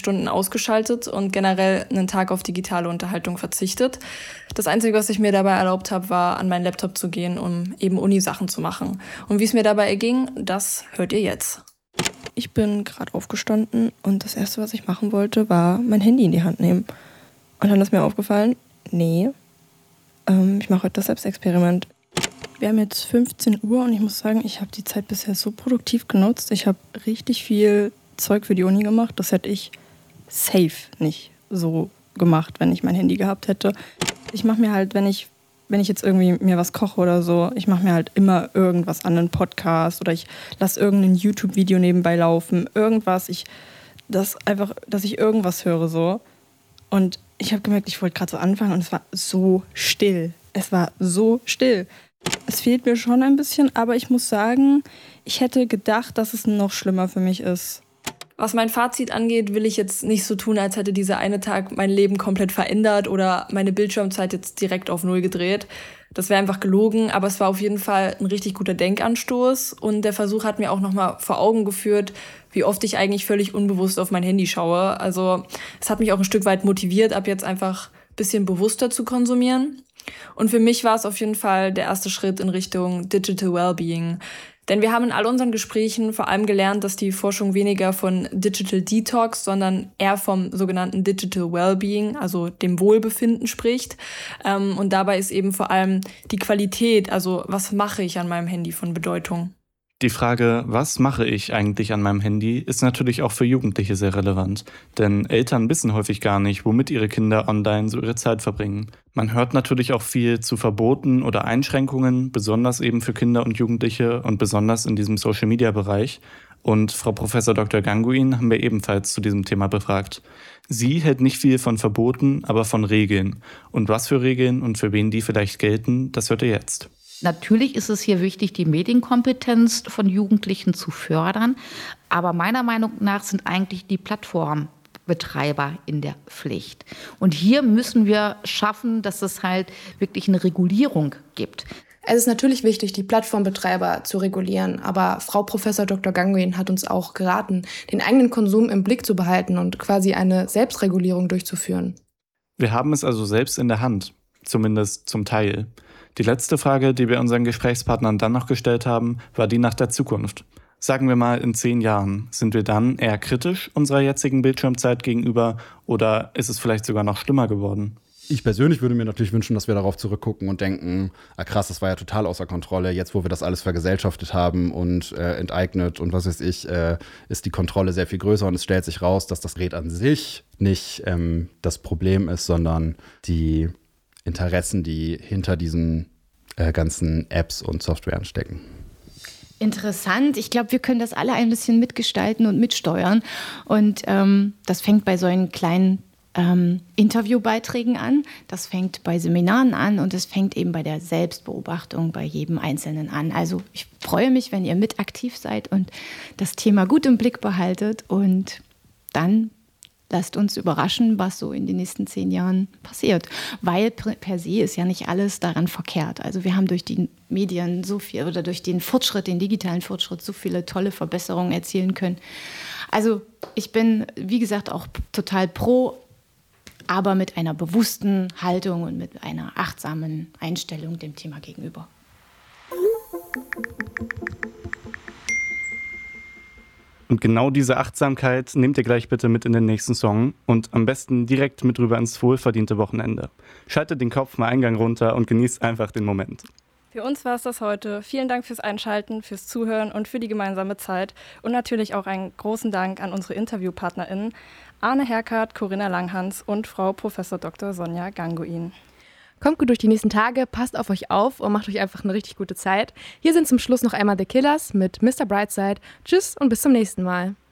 Stunden ausgeschaltet und generell einen Tag auf digitale Unterhaltung verzichtet. Das Einzige, was ich mir dabei erlaubt habe, war, an meinen Laptop zu gehen, um eben Uni-Sachen zu machen. Und wie es mir dabei erging, das hört ihr jetzt. Ich bin gerade aufgestanden und das Erste, was ich machen wollte, war mein Handy in die Hand nehmen. Und dann ist mir aufgefallen, nee, ich mache heute das Selbstexperiment. Wir haben jetzt 15 Uhr und ich muss sagen, ich habe die Zeit bisher so produktiv genutzt. Ich habe richtig viel Zeug für die Uni gemacht. Das hätte ich safe nicht so gemacht, wenn ich mein Handy gehabt hätte. Ich mache mir halt, wenn ich jetzt irgendwie mir was koche oder so, ich mache mir halt immer irgendwas an, einen Podcast oder ich lasse irgendein YouTube-Video nebenbei laufen, irgendwas, dass ich irgendwas höre so. Und ich habe gemerkt, ich wollte gerade so anfangen und es war so still. Es war so still. Es fehlt mir schon ein bisschen, aber ich muss sagen, ich hätte gedacht, dass es noch schlimmer für mich ist. Was mein Fazit angeht, will ich jetzt nicht so tun, als hätte dieser eine Tag mein Leben komplett verändert oder meine Bildschirmzeit jetzt direkt auf 0 gedreht. Das wäre einfach gelogen, aber es war auf jeden Fall ein richtig guter Denkanstoß und der Versuch hat mir auch nochmal vor Augen geführt, wie oft ich eigentlich völlig unbewusst auf mein Handy schaue. Also es hat mich auch ein Stück weit motiviert, ab jetzt einfach ein bisschen bewusster zu konsumieren. Und für mich war es auf jeden Fall der erste Schritt in Richtung Digital Wellbeing. Denn wir haben in all unseren Gesprächen vor allem gelernt, dass die Forschung weniger von Digital Detox, sondern eher vom sogenannten Digital Wellbeing, also dem Wohlbefinden spricht. Und dabei ist eben vor allem die Qualität, also was mache ich an meinem Handy, von Bedeutung. Die Frage, was mache ich eigentlich an meinem Handy, ist natürlich auch für Jugendliche sehr relevant. Denn Eltern wissen häufig gar nicht, womit ihre Kinder online so ihre Zeit verbringen. Man hört natürlich auch viel zu Verboten oder Einschränkungen, besonders eben für Kinder und Jugendliche und besonders in diesem Social-Media-Bereich. Und Frau Professor Dr. Ganguin haben wir ebenfalls zu diesem Thema befragt. Sie hält nicht viel von Verboten, aber von Regeln. Und was für Regeln und für wen die vielleicht gelten, das hört ihr jetzt. Natürlich ist es hier wichtig, die Medienkompetenz von Jugendlichen zu fördern. Aber meiner Meinung nach sind eigentlich die Plattformbetreiber in der Pflicht. Und hier müssen wir schaffen, dass es halt wirklich eine Regulierung gibt. Es ist natürlich wichtig, die Plattformbetreiber zu regulieren, aber Frau Professor Dr. Ganguin hat uns auch geraten, den eigenen Konsum im Blick zu behalten und quasi eine Selbstregulierung durchzuführen. Wir haben es also selbst in der Hand, zumindest zum Teil. Die letzte Frage, die wir unseren Gesprächspartnern dann noch gestellt haben, war die nach der Zukunft. Sagen wir mal, in 10 Jahren, sind wir dann eher kritisch unserer jetzigen Bildschirmzeit gegenüber oder ist es vielleicht sogar noch schlimmer geworden? Ich persönlich würde mir natürlich wünschen, dass wir darauf zurückgucken und denken, krass, das war ja total außer Kontrolle. Jetzt, wo wir das alles vergesellschaftet haben und enteignet und was weiß ich, ist die Kontrolle sehr viel größer und es stellt sich raus, dass das Gerät an sich nicht das Problem ist, sondern die Interessen, die hinter diesen ganzen Apps und Softwaren stecken. Interessant. Ich glaube, wir können das alle ein bisschen mitgestalten und mitsteuern. Und das fängt bei solchen kleinen Interviewbeiträgen an, das fängt bei Seminaren an und es fängt eben bei der Selbstbeobachtung bei jedem Einzelnen an. Also ich freue mich, wenn ihr mit aktiv seid und das Thema gut im Blick behaltet und dann lasst uns überraschen, was so in den nächsten 10 Jahren passiert. Weil per se ist ja nicht alles daran verkehrt. Also wir haben durch die Medien so viel oder durch den Fortschritt, den digitalen Fortschritt, so viele tolle Verbesserungen erzielen können. Also ich bin, wie gesagt, auch total pro, aber mit einer bewussten Haltung und mit einer achtsamen Einstellung dem Thema gegenüber. Und genau diese Achtsamkeit nehmt ihr gleich bitte mit in den nächsten Song und am besten direkt mit rüber ins wohlverdiente Wochenende. Schaltet den Kopf mal einen Gang runter und genießt einfach den Moment. Für uns war es das heute. Vielen Dank fürs Einschalten, fürs Zuhören und für die gemeinsame Zeit. Und natürlich auch einen großen Dank an unsere InterviewpartnerInnen Arne Herkart, Corinna Langhans und Frau Prof. Dr. Sonja Ganguin. Kommt gut durch die nächsten Tage, passt auf euch auf und macht euch einfach eine richtig gute Zeit. Hier sind zum Schluss noch einmal The Killers mit Mr. Brightside. Tschüss und bis zum nächsten Mal.